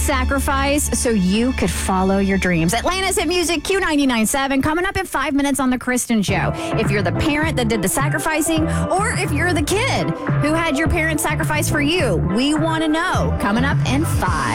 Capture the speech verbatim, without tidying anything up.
sacrifice so you could follow your dreams? Atlanta's Hit Music, Q ninety-nine point seven, coming up in five minutes on The Kristen Show. If you're the parent that did the sacrificing, or if you're the kid who had your parents sacrifice for you, we want to know. Coming up in five.